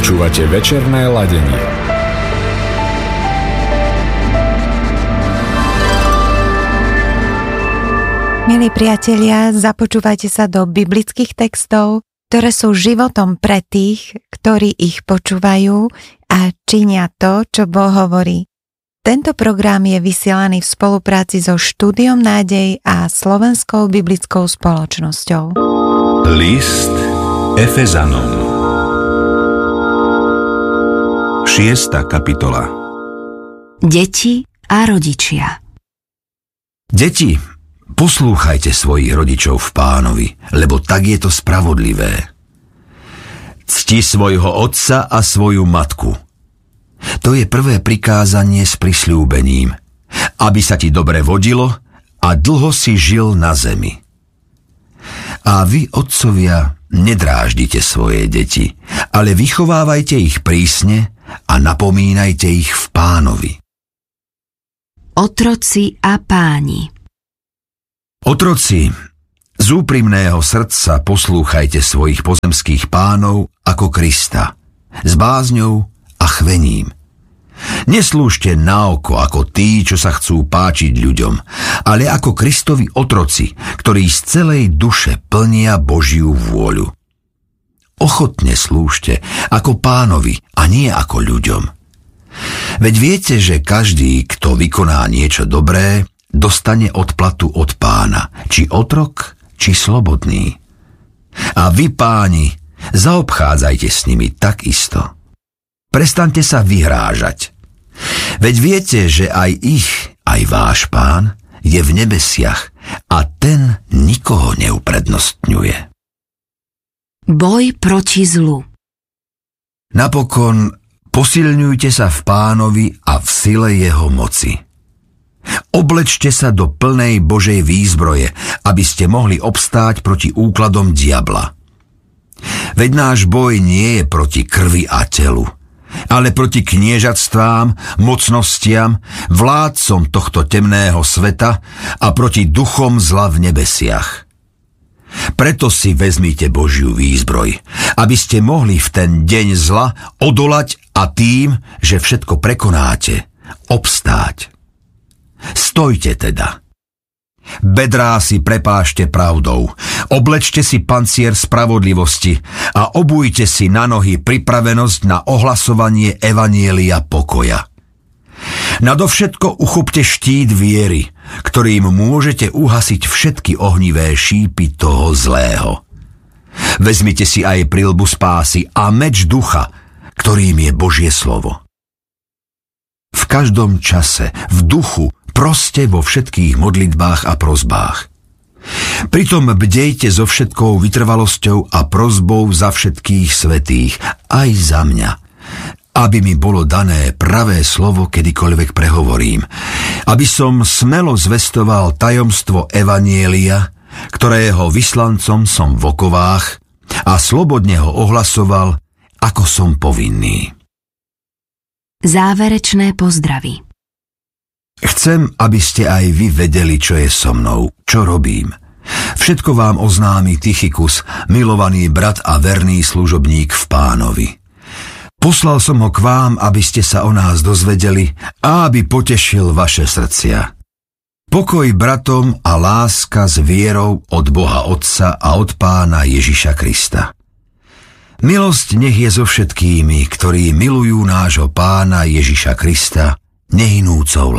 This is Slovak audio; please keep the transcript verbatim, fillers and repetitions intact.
Počúvate večerné ladenie. Milí priatelia, započúvajte sa do biblických textov, ktoré sú životom pre tých, ktorí ich počúvajú a činia to, čo Boh hovorí. Tento program je vysielaný v spolupráci so Štúdiom Nádej a Slovenskou biblickou spoločnosťou. List Efezanom. Šiesta kapitola. Deti a rodičia. Deti, poslúchajte svojich rodičov v Pánovi, lebo tak je to spravodlivé. Cti svojho otca a svoju matku. To je prvé prikázanie s prisľúbením, aby sa ti dobre vodilo a dlho si žil na zemi. A vy, otcovia, nedráždite svoje deti, ale vychovávajte ich prísne a napomínajte ich v Pánovi. Otroci a páni. Otroci, z úprimného srdca poslúchajte svojich pozemských pánov ako Krista, s bázňou a chvením. Neslúžte na oko ako tí, čo sa chcú páčiť ľuďom, ale ako Kristovi otroci, ktorí z celej duše plnia Božiu vôľu. Ochotne slúžte ako Pánovi a nie ako ľuďom. Veď viete, že každý, kto vykoná niečo dobré, dostane odplatu od Pána, či otrok, či slobodný. A vy, páni, zaobchádzajte s nimi takisto. Prestaňte sa vyhrážať. Veď viete, že aj ich, aj váš Pán je v nebesiach a ten nikoho neuprednostňuje. Boj proti zlu. Napokon posilňujte sa v Pánovi a v sile jeho moci. Oblečte sa do plnej Božej výzbroje, aby ste mohli obstáť proti úkladom diabla. Veď náš boj nie je proti krvi a telu, ale proti kniežatstvám, mocnostiam, vládcom tohto temného sveta a proti duchom zla v nebesiach. Preto si vezmite Božiu výzbroj, aby ste mohli v ten deň zla odolať a tým, že všetko prekonáte, obstáť. Stojte teda. Bedrá si prepášte pravdou, oblečte si pancier spravodlivosti a obujte si na nohy pripravenosť na ohlasovanie evanjelia pokoja. Nadovšetko uchopte štít viery, ktorým môžete uhasiť všetky ohnivé šípy toho zlého. Vezmite si aj prilbu spásy a meč ducha, ktorým je Božie slovo. V každom čase, v duchu, proste vo všetkých modlitbách a prosbách. Pritom bdejte so všetkou vytrvalosťou a prosbou za všetkých svätých, aj za mňa, aby mi bolo dané pravé slovo, kedykoľvek prehovorím, aby som smelo zvestoval tajomstvo evanjelia, ktorého vyslancom som v okovách a slobodne ho ohlasoval, ako som povinný. Záverečné pozdravy. Chcem, aby ste aj vy vedeli, čo je so mnou, čo robím. Všetko vám oznámi Tychikus, milovaný brat a verný služobník v Pánovi. Poslal som ho k vám, aby ste sa o nás dozvedeli a aby potešil vaše srdcia. Pokoj bratom a láska s vierou od Boha Otca a od Pána Ježiša Krista. Milosť nech je so všetkými, ktorí milujú nášho Pána Ježiša Krista nehynúcou